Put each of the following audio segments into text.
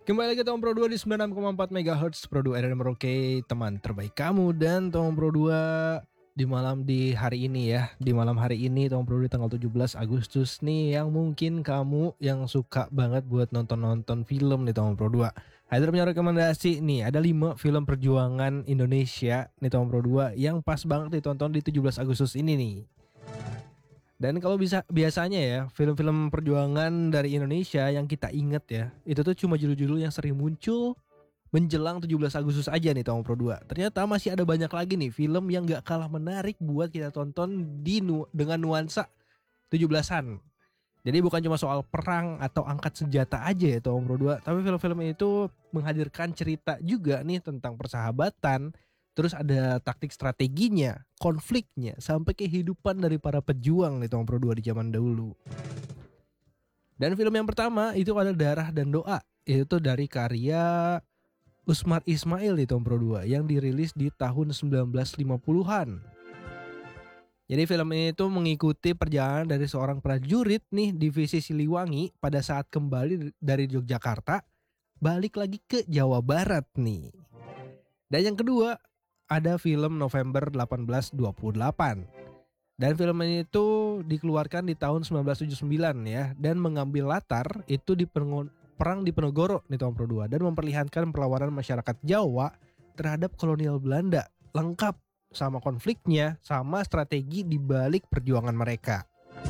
Kembali lagi Tom Pro 2 di 96,4 MHz Pro 2 RRM Merauke, teman terbaik kamu. Dan Tom Pro 2 di hari ini ya. Di malam hari ini Tom Pro 2 tanggal 17 Agustus nih, yang mungkin kamu yang suka banget buat nonton-nonton film nih Tom Pro 2. Haidar punya rekomendasi nih, ada 5 film perjuangan Indonesia nih Tom Pro 2 yang pas banget ditonton di 17 Agustus ini nih. Dan kalau biasanya ya, film-film perjuangan dari Indonesia yang kita inget ya, itu tuh cuma judul-judul yang sering muncul menjelang 17 Agustus aja nih Tom Pro 2. Ternyata masih ada banyak lagi nih film yang gak kalah menarik buat kita tonton dengan nuansa 17-an. Jadi bukan cuma soal perang atau angkat senjata aja ya Tom Pro 2, tapi film-film itu menghadirkan cerita juga nih tentang persahabatan. Terus ada taktik strateginya, konfliknya, sampai kehidupan dari para pejuang nih Tom Pro 2 di zaman dahulu. Dan film yang pertama itu ada Darah dan Doa. Itu dari karya Usmar Ismail nih Tom Pro 2 yang dirilis di tahun 1950-an. Jadi film ini tuh mengikuti perjalanan dari seorang prajurit nih divisi Siliwangi pada saat kembali dari Yogyakarta balik lagi ke Jawa Barat nih. Dan yang kedua ada film November 1828. Dan film ini tuh dikeluarkan di tahun 1979 ya, dan mengambil latar itu di perang di Penogoro nih Tom Pro 2 dan memperlihatkan perlawanan masyarakat Jawa terhadap kolonial Belanda, lengkap sama konfliknya sama strategi di balik perjuangan mereka.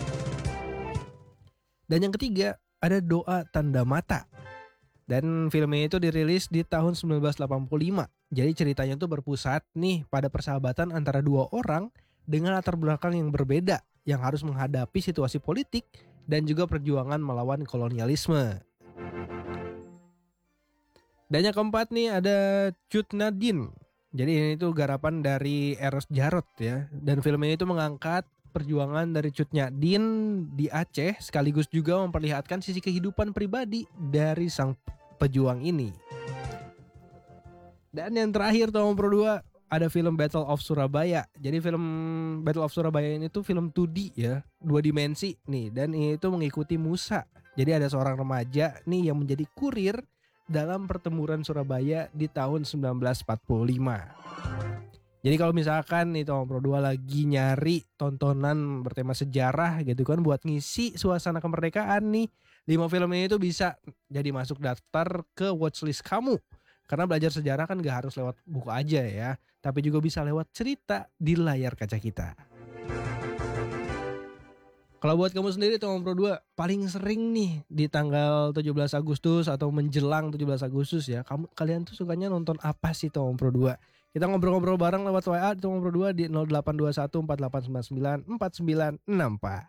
Dan yang ketiga ada Doa Tanda Mata. Dan film ini itu dirilis di tahun 1985. Jadi ceritanya tuh berpusat nih pada persahabatan antara dua orang dengan latar belakang yang berbeda yang harus menghadapi situasi politik dan juga perjuangan melawan kolonialisme. Dan yang keempat nih ada Cut Nadin. Jadi ini tuh garapan dari Eros Jarot ya. Dan film ini tuh mengangkat perjuangan dari Cut Nadin di Aceh sekaligus juga memperlihatkan sisi kehidupan pribadi dari sang pejuang ini. Dan yang terakhir Tom Pro 2 ada film Battle of Surabaya. Jadi film Battle of Surabaya ini tuh film 2D ya, 2 dimensi nih, dan ini tuh mengikuti Musa. Jadi ada seorang remaja nih yang menjadi kurir dalam pertempuran Surabaya di tahun 1945. Jadi kalau misalkan nih Tom Pro 2 lagi nyari tontonan bertema sejarah gitu kan buat ngisi suasana kemerdekaan nih, 5 film ini tuh bisa jadi masuk daftar ke watchlist kamu. Karena belajar sejarah kan gak harus lewat buku aja ya, tapi juga bisa lewat cerita di layar kaca kita. Kalau buat kamu sendiri Tom Pro 2 paling sering nih di tanggal 17 Agustus atau menjelang 17 Agustus ya, kalian tuh sukanya nonton apa sih Tom Pro 2? Kita ngobrol-ngobrol bareng lewat WA Tom Pro 2 di 0821 4899 4964.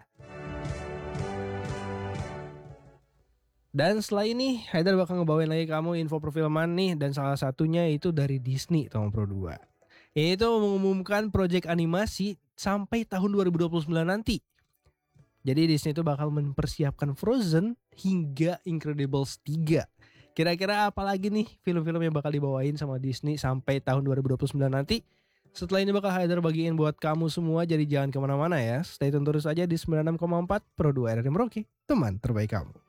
Dan setelah ini Haidar bakal ngebawain lagi kamu info perfilman nih, dan salah satunya itu dari Disney Tom Pro 2. Ini tuh mengumumkan proyek animasi sampai tahun 2029 nanti. Jadi Disney itu bakal mempersiapkan Frozen hingga Incredibles 3. Kira-kira apa lagi nih film-film yang bakal dibawain sama Disney sampai tahun 2029 nanti? Setelah ini bakal Haidar bagiin buat kamu semua, jadi jangan kemana-mana ya. Stay tune terus aja di 96,4 Pro 2 RRM Merauke, teman terbaik kamu.